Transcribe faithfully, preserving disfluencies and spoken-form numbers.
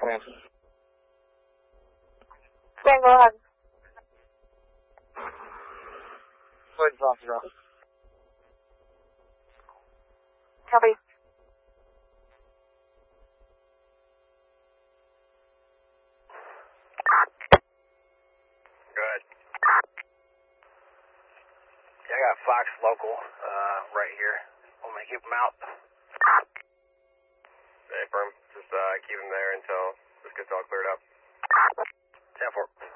Sam. Sam, go ahead. Go ahead and talk to her. Copy. Go ahead. Yeah, I got Fox local, uh, right here. I'm gonna keep them out. Hey, firm. Just, uh, keep them there until this gets all cleared up. ten four.